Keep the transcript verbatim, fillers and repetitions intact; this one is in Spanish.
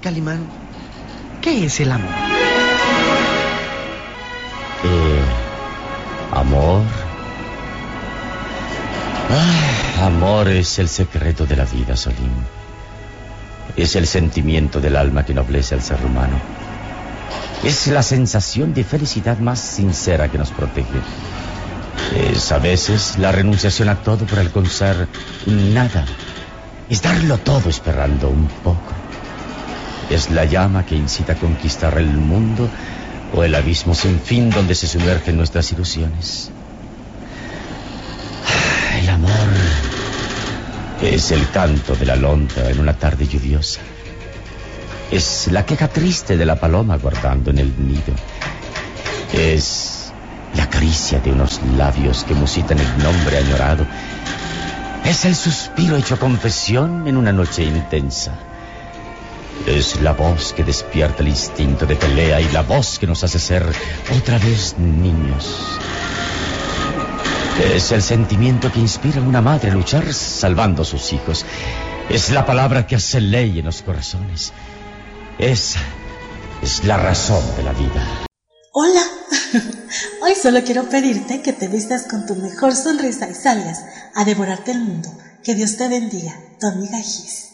Calimán, ¿qué es el amor? Eh, amor. Ah, amor es el secreto de la vida, Solín. Es el sentimiento del alma que noblece al ser humano. Es la sensación de felicidad más sincera que nos protege. Es a veces la renunciación a todo por alcanzar un nada. Es darlo todo esperando un poco. Es la llama que incita a conquistar el mundo o el abismo sin fin donde se sumergen nuestras ilusiones. El amor es el canto de la alondra en una tarde lluviosa. Es la queja triste de la paloma guardando en el nido. Es la caricia de unos labios que musitan el nombre añorado. Es el suspiro hecho confesión en una noche intensa. Es la voz que despierta el instinto de pelea y la voz que nos hace ser otra vez niños. Es el sentimiento que inspira a una madre a luchar salvando a sus hijos. Es la palabra que hace ley en los corazones. Esa es la razón de la vida. Hola, hoy solo quiero pedirte que te vistas con tu mejor sonrisa y salgas a devorarte el mundo. Que Dios te bendiga, tu amiga Gis.